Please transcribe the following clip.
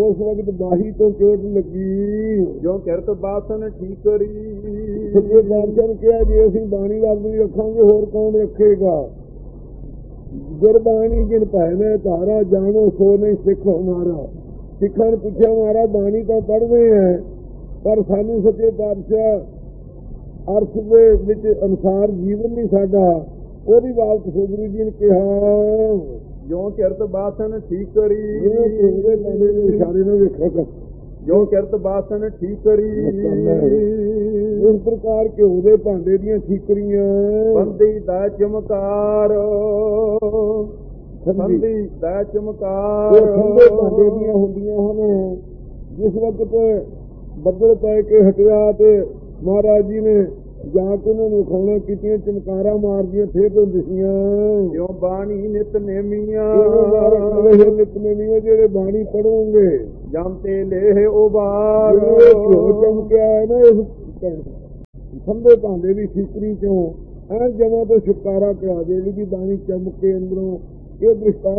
ਉਸ ਵਕਤ ਬਾਹੀ ਤੋਂ ਚੋਟ ਲੱਗੀ। ਜੋ ਕਿਰਤ ਬਾਸਨ ਠੀਕਰੀ। ਸੱਚੇ ਪਾਤਸ਼ਾਹ ਨੇ ਕਿਹਾ ਜੇ ਅਸੀਂ ਬਾਣੀ ਰੱਬ ਨਹੀਂ ਰੱਖਾਂਗੇ ਹੋਰ ਕੌਣ ਰੱਖੇਗਾ। ਗੁਰਬਾਣੀ ਜਿਨ ਭੈਣੇ ਧਾਰਾ ਜਾਣੋ ਸੋ ਨਹੀਂ ਸਿੱਖ ਹਮਾਰਾ। ਸਿੱਖਾਂ ਨੇ ਪੁੱਛਿਆ ਮਹਾਰਾਜ ਬਾਣੀ ਤਾਂ ਪੜ੍ਹਦੇ ਹੈ ਪਰ ਸਾਨੂੰ ਸੱਚੇ ਪਾਤਸ਼ਾਹ ਅਰਥ ਦੇ ਵਿੱਚ ਅਨੁਸਾਰ ਜੀਵਨ ਨਹੀਂ ਸਾਡਾ। ਉਹਦੀ ਬਾਤ ਗੁਰੂ ਜੀ ਨੇ ਕਿਹਾ ਜੋ ਕਿਰਤ ਬਾਸਨ ਠੀਕਰੀ। ਇਸ਼ਾਰੇ ਨਾਲ ਵੇਖਿਆ ਜੋ ਕਿਰਤ ਬਾਸਨ ਠੀਕਰੀ। ਇਸ ਪ੍ਰਕਾਰ ਘਿਓ ਦੇ ਭਾਂਡੇ ਦੀਆਂ ਠੀਕਰੀਆਂ ਬੰਦੀ ਦਾ ਚਮਕਾਰ। ਬੰਦੀ ਦਾ ਚਮਕਾਰ ਠੰਡੇ ਭਾਂਡੇ ਦੀਆਂ ਹੁੰਦੀਆਂ ਹਨ। ਜਿਸ ਵਕਤ ਬੱਦਲ ਪੈ ਕੇ ਹਟਿਆ ਤੇ ਮਹਾਰਾਜ ਜੀ ਨੇ ਜਾ ਕੇ ਉਹਨਾਂ ਨੂੰ ਖਾਣਾ ਕੀਤੀਆਂ ਚਮਕਾਰਾਂ ਮਾਰਦੀਆਂ ਫੇਰ ਤੋਂ ਦਿਸੀਆਂ। ਜੋ ਬਾਣੀ ਨਿਤਨੇਮੀਆਂ। ਨਿਤਨੇਮੀਆਂ ਜਿਹੜੇ ਬਾਣੀ ਪੜੋਗੇ ਜਮ ਤੇ ਲੇਹ ਉਬਾਰ। ਚਮਕਿਆ ਹੈ ਨਾ ਇਸ ਠੰਡੇ ਭਾਂਡੇ ਦੀ ਠੀਕਰੀ ਚੋਂ ਐਨ ਜਮਾਂ ਤੋਂ ਛੁਟਕਾਰਾ ਕਰਾ ਦੇ ਵੀ ਬਾਣੀ ਚਮਕੇ ਅੰਦਰੋਂ। ਇਹ ਦ੍ਰਿਸ਼ਟਾਂਤ